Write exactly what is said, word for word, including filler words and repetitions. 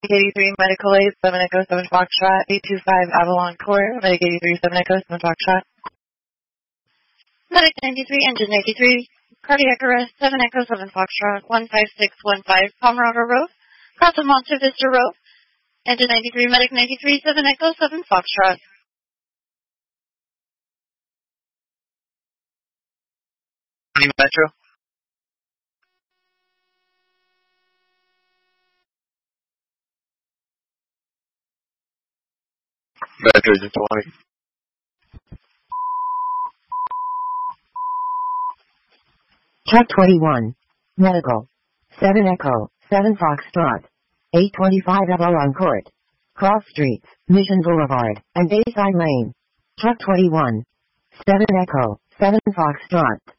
eighty-three, Medical Aid, seven Echo, seven Foxtrot, eight two five Avalon Court, Medic eighty-three, seven Echo, seven Foxtrot. Medic ninety-three, Engine ninety-three, Cardiac Arrest, seven Echo, seven Foxtrot, one five six one five, Pomerado Road, Cross of Monte Vista Road, Engine ninety-three, Medic ninety-three, seven Echo, seven Foxtrot. Metro. Metro is twenty. Truck twenty-one, Medical, seven Echo, seven Foxtrot, eight twenty-five Avalon Court, Cross Streets, Mission Boulevard, and Bayside Lane. Truck twenty-one, seven Echo, seven Foxtrot.